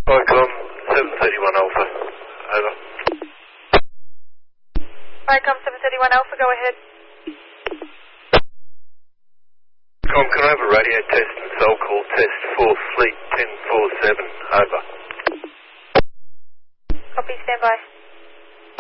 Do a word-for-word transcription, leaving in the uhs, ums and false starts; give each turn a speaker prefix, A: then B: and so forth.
A: Vicom, seven thirty-one Alpha. Over.
B: Vicom, seven thirty-one Alpha, go ahead.
A: Com, can I have a radio test and soul call test for Fleet ten four seven? Over.
B: Copy, stand by.